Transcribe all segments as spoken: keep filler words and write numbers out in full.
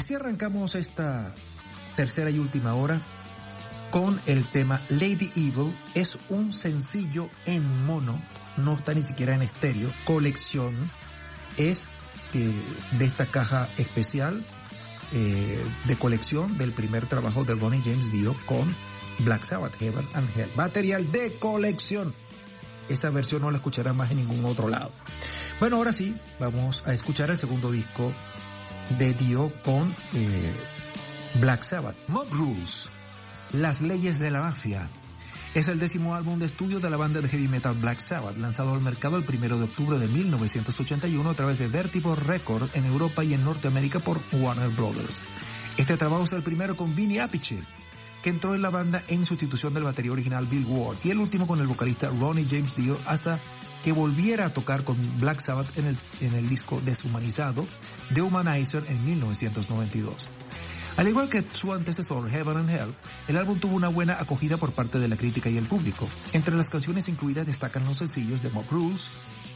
Así arrancamos esta tercera y última hora con el tema Lady Evil. Es un sencillo en mono, no está ni siquiera en estéreo, colección. Es eh, de esta caja especial eh, de colección del primer trabajo de Ronnie James Dio con Black Sabbath, Heaven and Hell. Material de colección. Esa versión no la escuchará más en ningún otro lado. Bueno, ahora sí, vamos a escuchar el segundo disco de Dio con eh, Black Sabbath. Mob Rules, Las Leyes de la Mafia. Es el décimo álbum de estudio de la banda de heavy metal Black Sabbath, lanzado al mercado el primero de octubre de mil novecientos ochenta y uno a través de Vertigo Records en Europa y en Norteamérica por Warner Brothers. Este trabajo es el primero con Vinny Appice, que entró en la banda en sustitución del batería original Bill Ward, y el último con el vocalista Ronnie James Dio hasta que volviera a tocar con Black Sabbath en el, en el disco Deshumanizado, The Humanizer, en mil novecientos noventa y dos. Al igual que su antecesor Heaven and Hell, el álbum tuvo una buena acogida por parte de la crítica y el público. Entre las canciones incluidas destacan los sencillos de Mob Rules,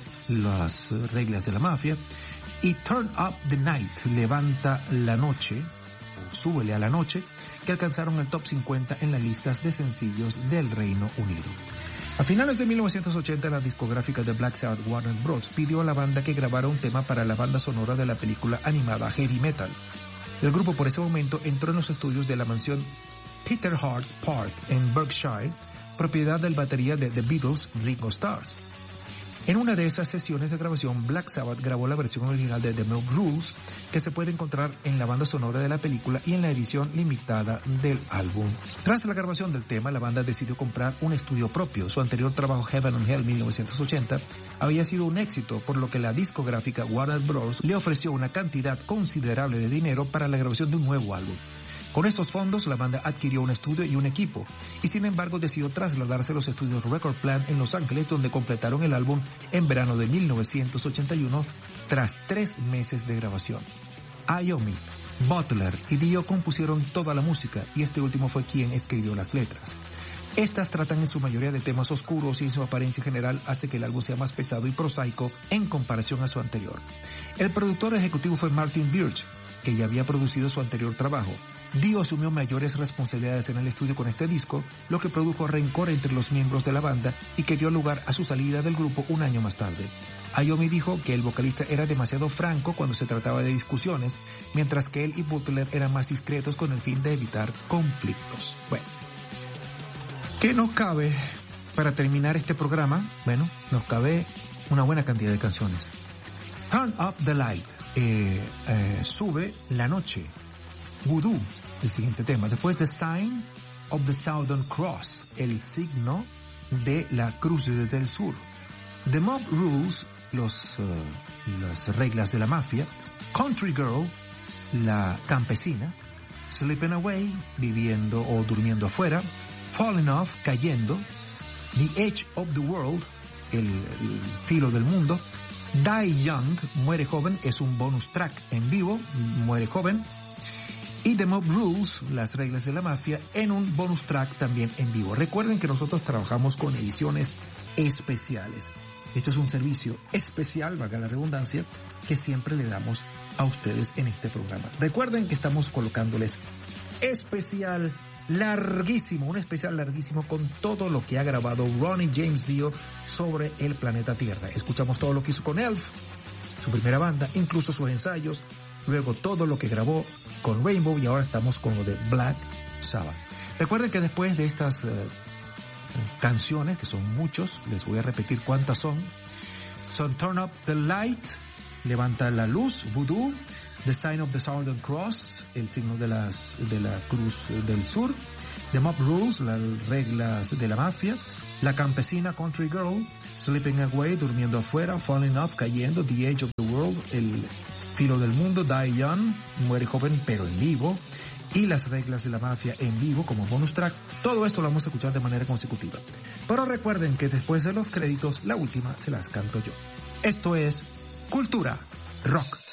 Las Reglas de la Mafia, y Turn Up the Night, Levanta la Noche, o Súbele a la Noche, que alcanzaron el top cincuenta en las listas de sencillos del Reino Unido. A finales de mil novecientos ochenta, la discográfica de Black Sabbath, Warner Bros., pidió a la banda que grabara un tema para la banda sonora de la película animada Heavy Metal. El grupo por ese momento entró en los estudios de la mansión Teeterhart Park en Berkshire, propiedad del batería de The Beatles, Ringo Starr. En una de esas sesiones de grabación, Black Sabbath grabó la versión original de The Mob Rules, que se puede encontrar en la banda sonora de la película y en la edición limitada del álbum. Tras la grabación del tema, la banda decidió comprar un estudio propio. Su anterior trabajo, Heaven and Hell mil novecientos ochenta, había sido un éxito, por lo que la discográfica Warner Bros. Le ofreció una cantidad considerable de dinero para la grabación de un nuevo álbum. Con estos fondos, la banda adquirió un estudio y un equipo, y sin embargo decidió trasladarse a los estudios Record Plant en Los Ángeles, donde completaron el álbum en verano de mil novecientos ochenta y uno, tras tres meses de grabación. Iommi, Butler y Dio compusieron toda la música, y este último fue quien escribió las letras. Estas tratan en su mayoría de temas oscuros y en su apariencia general hace que el álbum sea más pesado y prosaico en comparación a su anterior. El productor ejecutivo fue Martin Birch, que ya había producido su anterior trabajo. Dio asumió mayores responsabilidades en el estudio con este disco, lo que produjo rencor entre los miembros de la banda y que dio lugar a su salida del grupo un año más tarde. Iommi dijo que el vocalista era demasiado franco cuando se trataba de discusiones, mientras que él y Butler eran más discretos con el fin de evitar conflictos. Bueno, ¿qué nos cabe para terminar este programa? Bueno, nos cabe una buena cantidad de canciones. Turn Up the Light, eh, eh, Sube la Noche. Voodoo, el siguiente tema. Después The Sign of the Southern Cross, el signo de la Cruz del Sur. The Mob Rules, los, uh, las reglas de la mafia. Country Girl, la campesina. Sleeping Away, viviendo o durmiendo afuera. Falling Off, cayendo. The Edge of the World, el, el filo del mundo. Die Young, muere joven, es un bonus track en vivo, muere joven. Y The Mob Rules, las reglas de la mafia, en un bonus track también en vivo. Recuerden que nosotros trabajamos con ediciones especiales. Esto es un servicio especial, valga la redundancia, que siempre le damos a ustedes en este programa. Recuerden que estamos colocándoles especial larguísimo, un especial larguísimo con todo lo que ha grabado Ronnie James Dio sobre el planeta Tierra. Escuchamos todo lo que hizo con Elf, su primera banda, incluso sus ensayos, luego todo lo que grabó con Rainbow, y ahora estamos con lo de Black Sabbath. Recuerden que después de estas uh, canciones, que son muchos, les voy a repetir cuántas son. Son Turn Up the Light, Levanta la Luz, Voodoo, The Sign of the Southern Cross, el signo de, las, de la Cruz del Sur, The Mob Rules, las reglas de la mafia, La Campesina, Country Girl, Sleeping Away, durmiendo afuera, Falling Off, cayendo, The Edge of the World, el filo del mundo, Die Young, muere joven pero en vivo, y las reglas de la mafia en vivo como bonus track. Todo esto lo vamos a escuchar de manera consecutiva. Pero recuerden que después de los créditos, la última se las canto yo. Esto es Cultura Rock.